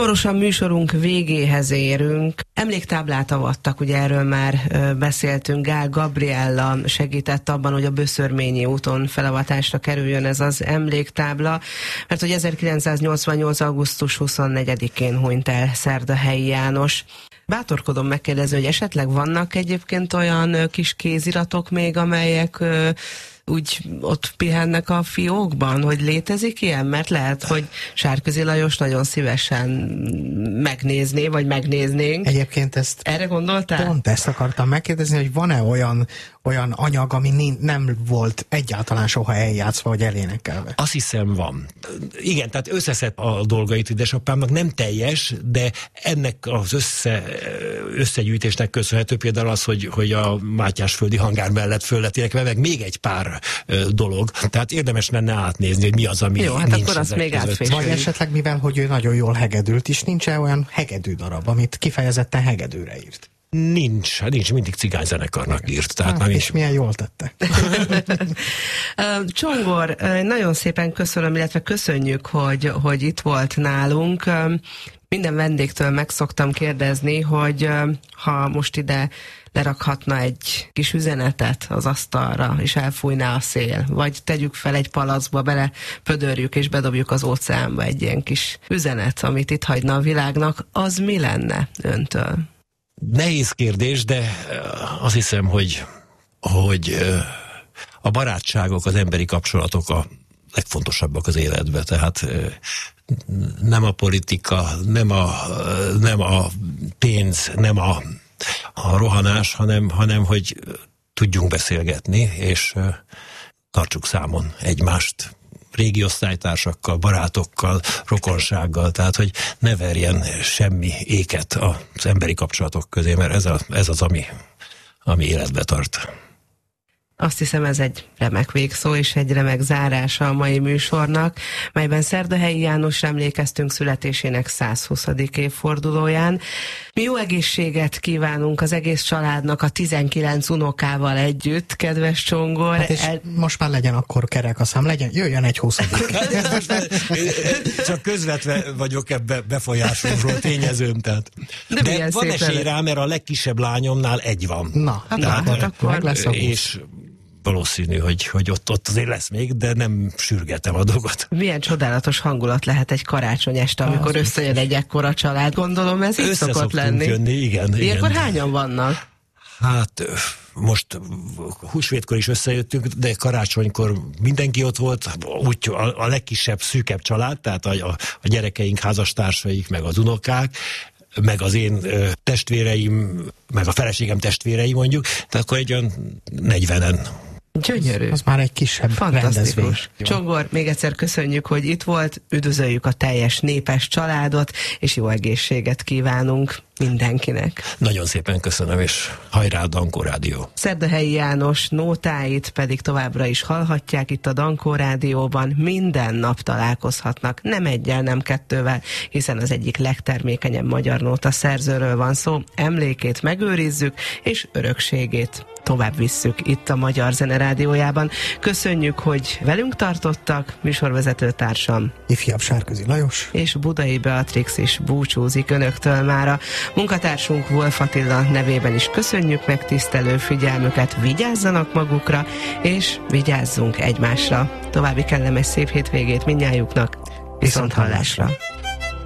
Hamarosan műsorunk végéhez érünk. Emléktáblát avattak, ugye erről már beszéltünk. Gál Gabriella segített abban, hogy a Böszörményi úton felavatásra kerüljön ez az emléktábla, mert hogy 1988. augusztus 24-én hunyt el Szerdahelyi János. Bátorkodom megkérdezni, hogy esetleg vannak egyébként olyan kis kéziratok még, amelyek úgy ott pihennek a fiókban, hogy létezik ilyen? Mert lehet, hogy Sárközi Lajos nagyon szívesen megnézné, vagy megnéznénk. Egyébként erre gondoltál? Pont ezt akartam megkérdezni, hogy van-e olyan anyag, ami nem volt egyáltalán soha eljátszva, vagy elénekelve? Azt hiszem van. Igen, tehát összeszed a dolgait édesapámnak, nem teljes, de ennek az összegyűjtésnek köszönhető például az, hogy a Mátyásföldi hangár mellett föl lett énekelve, meg még egy pár dolog. Tehát érdemes lenne átnézni, hogy mi az, ami jó, hát akkor azt még átfésüljük. Vagy esetleg, mivel hogy ő nagyon jól hegedült is, nincs-e olyan hegedű darab, amit kifejezetten hegedűre írt? Nincs, mindig cigányzenekarnak írt. Tehát és milyen jól tette. Csongor, nagyon szépen köszönöm, illetve köszönjük, hogy itt volt nálunk. Minden vendégtől meg szoktam kérdezni, hogy ha most ide lerakhatna egy kis üzenetet az asztalra, és elfújná a szél, vagy tegyük fel egy palacba, bele pödörjük és bedobjuk az óceánba egy ilyen kis üzenet, amit itt hagyna a világnak, az mi lenne öntől? Nehéz kérdés, de azt hiszem, hogy a barátságok, az emberi kapcsolatok a legfontosabbak az életben. Tehát nem a politika, nem a pénz, nem a rohanás, hanem hogy tudjunk beszélgetni, és tartsuk számon egymást régi osztálytársakkal, barátokkal, rokonsággal, tehát hogy ne verjen semmi éket az emberi kapcsolatok közé, mert ez az, ami életbe tart. Azt hiszem, ez egy remek végszó és egy remek zárása a mai műsornak, melyben Szerdahelyi Jánosra emlékeztünk születésének 120. évfordulóján. Mi jó egészséget kívánunk az egész családnak, a 19 unokával együtt, kedves Csongor. Hát és most már legyen akkor kerek a szám, jöjjön egy 20. Csak közvetve vagyok ebbe befolyásoló tényezőm, tehát. De van esély rá, mert a legkisebb lányomnál egy van. Na, hát akkor meg lesz a 20. És valószínű, hogy ott azért lesz még, de nem sürgetem a dolgot. Milyen csodálatos hangulat lehet egy karácsony este, amikor összejön egy ekkora család. Gondolom, ez így szokott lenni. Jönni, igen. Ilyenkor hányan vannak? Hát most húsvétkor is összejöttünk, de karácsonykor mindenki ott volt, úgy a legkisebb, szűkebb család, tehát a gyerekeink, házastársaik, meg az unokák, meg az én testvéreim, meg a feleségem testvérei mondjuk, tehát akkor egy olyan 40-en. Gyönyörű. Az már egy kisebb rendezvény. Csongor, még egyszer köszönjük, hogy itt volt, üdvözöljük a teljes népes családot, és jó egészséget kívánunk mindenkinek. Nagyon szépen köszönöm, és hajrá Dankó Rádió. Szerdahelyi János nótáit pedig továbbra is hallhatják itt a Dankó Rádióban, minden nap találkozhatnak, nem egyel, nem kettővel, hiszen az egyik legtermékenyebb magyar nóta szerzőről van szó, emlékét megőrizzük, és örökségét tovább visszük itt a Magyar Zene Rádiójában. Köszönjük, hogy velünk tartottak, műsorvezető társam ifjabb Sárközi Lajos és Budai Beatrix is búcsúzik önöktől mára. Munkatársunk Wolf Attila nevében is köszönjük megtisztelő figyelmüket, vigyázzanak magukra, és vigyázzunk egymásra. További kellemes szép hétvégét mindnyájuknak, viszont hallásra!